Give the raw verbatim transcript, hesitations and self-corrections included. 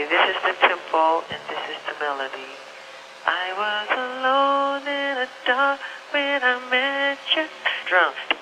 this is the tempo and this is the melody. I was alone in the dark when I met you. Drum.